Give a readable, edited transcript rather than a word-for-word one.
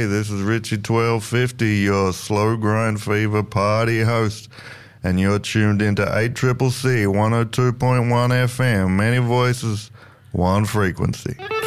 This is Richie 1250, your Slow Grind Fever party host, and you're tuned into 8CCC 102.1 FM. Many voices, one frequency.